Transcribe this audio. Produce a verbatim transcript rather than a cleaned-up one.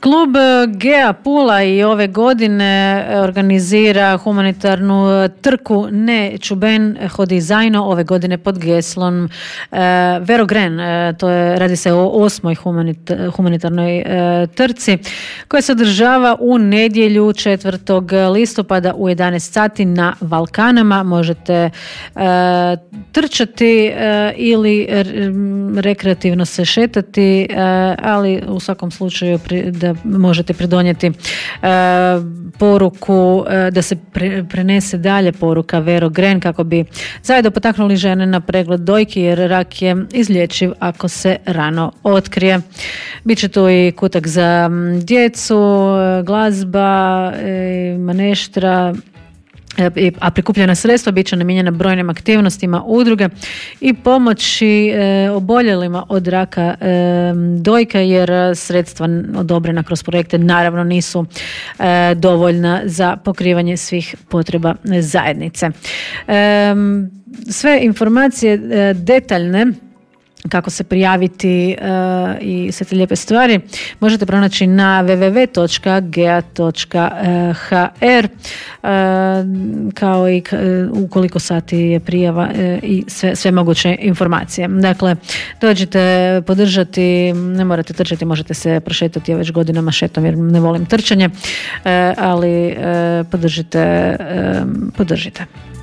Klub Gea Pula i ove godine organizira humanitarnu trku Ne čuben hodizajno, ove godine pod geslom uh, Verogren. Uh, to je, radi se o osmoj humanita, humanitarnoj uh, trci koja se održava u nedjelju četvrtog listopada u jedanaest sati na Valkanama. Možete uh, trčati uh, ili rekreativno se šetati, uh, ali u svakom slučaju pri, da možete pridonijeti uh, poruku, uh, da se pre, prenese dalje poruka Verogren kako bi zajedno potaknuli žene na pregled dojki, jer rak je izlječiv ako se rano otkrije. Biće tu i kutak za djecu, glazba, maneštra, a prikupljena sredstva bit će namijenjena brojnim aktivnostima udruge i pomoći e, oboljelima od raka e, dojke, jer sredstva odobrena kroz projekte naravno nisu e, dovoljna za pokrivanje svih potreba zajednice. E, sve informacije e, detaljne kako se prijaviti uh, i sve te lijepe stvari možete pronaći na w w w točka gea točka h r uh, kao i uh, u koliko sati je prijava uh, i sve, sve moguće informacije. Dakle, dođite podržati, ne morate trčati, možete se prošetati, ja već godinama šetom jer ne volim trčanje, uh, ali uh, podržite, uh, podržite.